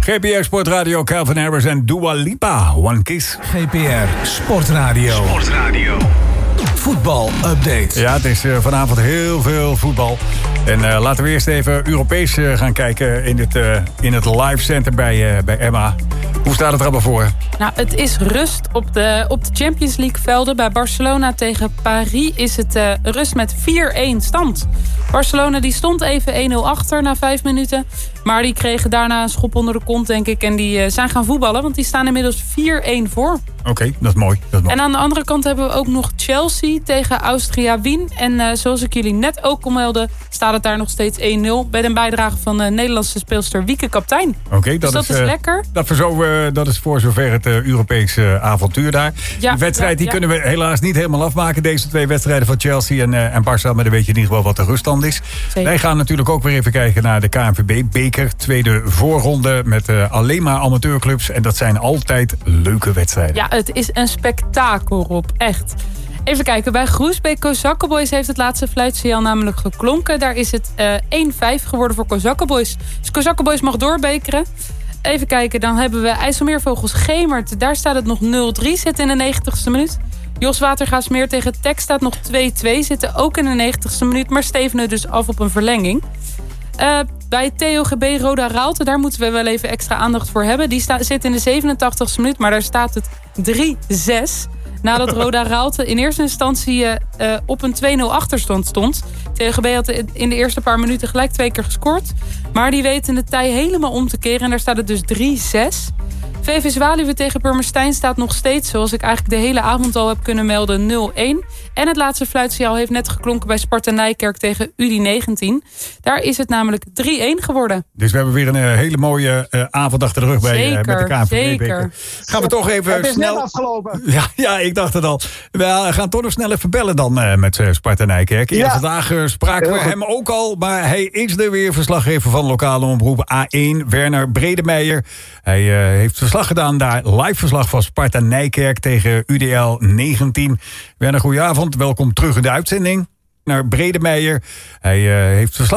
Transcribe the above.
GPR Sportradio, Calvin Harris en Dua Lipa. One Kiss. GPR Sportradio. Voetbal-update. Ja, het is vanavond heel veel voetbal. En laten we eerst even Europees gaan kijken in het live center bij Emma. Hoe staat het er allemaal voor? Nou, het is rust op de Champions League velden. Bij Barcelona tegen Paris is het rust met 4-1 stand. Barcelona die stond even 1-0 achter na 5 minuten. Maar die kregen daarna een schop onder de kont, denk ik. En die zijn gaan voetballen, want die staan inmiddels 4-1 voor. Oké, dat is mooi. En aan de andere kant hebben we ook nog Chelsea tegen Austria Wien. En zoals ik jullie net ook kon melden, staat het daar nog steeds 1-0. Bij een bijdrage van de Nederlandse speelster Wieke Kaptein. Oké, dus dat is lekker. Dat is voor zover het Europese avontuur daar. Die wedstrijd die kunnen we helaas niet helemaal afmaken. Deze 2 wedstrijden van Chelsea en Barça. Maar dan weet je in ieder geval wat de ruststand is. Zeker. Wij gaan natuurlijk ook weer even kijken naar de KNVB-beker. Tweede voorronde met alleen maar amateurclubs. En dat zijn altijd leuke wedstrijden. Ja, het is een spektakel, Rob. Echt. Even kijken, bij Groesbeek Kozakkenboys heeft het laatste fluitsignaal namelijk geklonken. Daar is het 1-5 geworden voor Kozakkenboys. Dus Kozakkenboys mag doorbekeren. Even kijken, dan hebben we IJsselmeervogels Gemert. Daar staat het nog 0-3, zit in de 90ste minuut. Jos Watergaasmeer tegen Tek staat nog 2-2, zitten ook in de 90ste minuut. Maar stevenen dus af op een verlenging. Bij TOGB Roda Raalte, daar moeten we wel even extra aandacht voor hebben. Die zit in de 87ste minuut, maar daar staat het 3-6. Nadat Roda Raalte in eerste instantie op een 2-0 achterstand stond. TOGB had in de eerste paar minuten gelijk 2 keer gescoord. Maar die weten de tij helemaal om te keren en daar staat het dus 3-6. VV Zwaluwe tegen Purmerstein staat nog steeds, zoals ik eigenlijk de hele avond al heb kunnen melden, 0-1. En het laatste fluitsignaal heeft net geklonken bij Sparta Nijkerk tegen UDI-19. Daar is het namelijk 3-1 geworden. Dus we hebben weer een hele mooie avond achter de rug met de KNVB. Zeker. Gaan we toch even het is snel net afgelopen. Ja, ik dacht het al. We gaan toch nog snel even bellen dan met Sparta Nijkerk. Ja. Vandaag spraken we hem ook al, maar hij is er weer, verslaggever van lokale omroep A1, Werner Bredemeijer. Hij heeft verslag gedaan daar, live verslag van Sparta Nijkerk tegen UDL 19. Werner, goedenavond. Welkom terug in de uitzending naar Bredemeijer. Hij heeft verslag